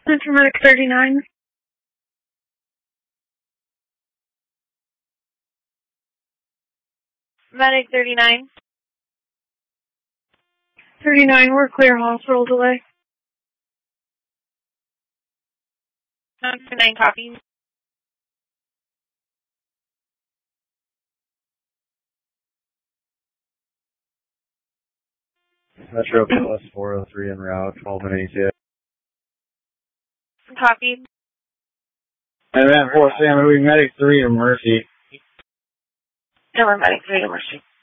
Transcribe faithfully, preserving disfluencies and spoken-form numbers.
Central Medic thirty-nine. Medic thirty-nine. thirty-nine, we're clear hospital delay. thirty-nine copies. Metro plus four oh three en route, twelve and A T A. Copied. And then four Sam, moving Medic three to Mercy. No, we're Medic three to Mercy.